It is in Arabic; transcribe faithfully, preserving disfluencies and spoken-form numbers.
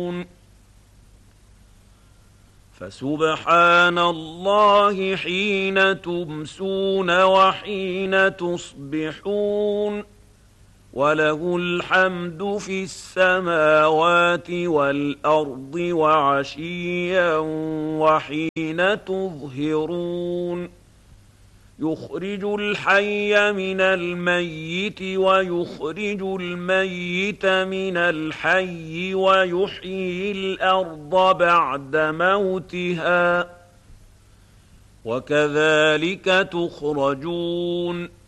فسبحان الله حين تمسون وحين تصبحون وله الحمد في السماوات والأرض وعشيا وحين تظهرون يخرج الحي من الميت ويخرج الميت من الحي ويحيي الأرض بعد موتها وكذلك تخرجون